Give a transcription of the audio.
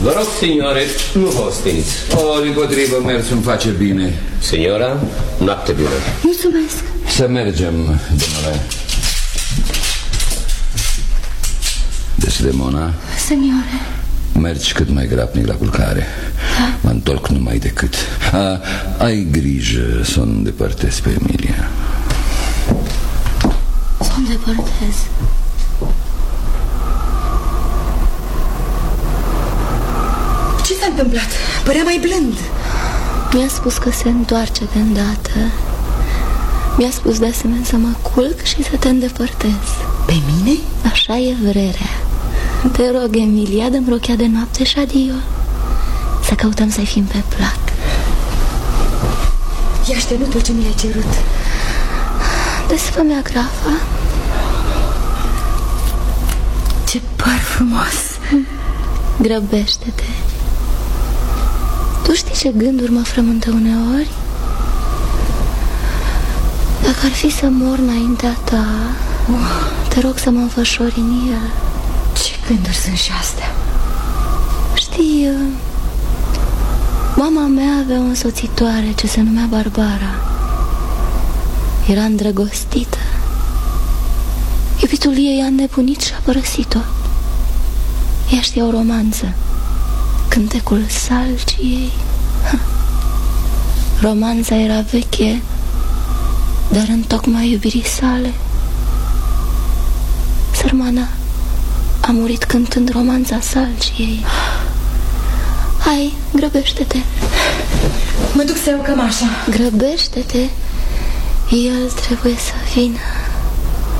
Vă rog, signore, nu vă osteniți. O, dimpotrivă, mersul îmi face bine. Signora, noapte bună. Mulțumesc. Să mergem, domnule. Desdemona, Signore, mergi cât mai grabnic la culcare. da. Mă întorc numai decât. Ai grijă să o îndepărtezi pe Emilia. Să o îndepărtez. Ce s-a întâmplat? Părea mai blând. Mi-a spus că se întoarce de îndată. Mi-a spus de asemenea să mă culc și să te îndepărtez. Pe mine? Așa e vrerea. Te rog, Emilia, dă-mi rochea de noapte și adio. Să căutăm să-i fim pe plac. I-a ștenutul ce mi-ai cerut. Desfă-mi agrafa. Ce păr frumos. Grăbește-te. Tu știi ce gânduri mă frământă uneori? Dacă ar fi să mor înaintea ta, te rog să mă înfășori în el. Ce gânduri sunt și astea? Știi, mama mea avea o însoțitoare ce se numea Barbara. Era îndrăgostită. Iubitul ei a înnebunit și a părăsit-o. Ea știa o romanță, cântecul salciei. Romanța era veche, dar întocmai iubirii sale. Sărmana a murit cântând romanța salciei. Hai, grăbește-te. Mă duc să iau cămașa. Grăbește-te. El trebuie să vină.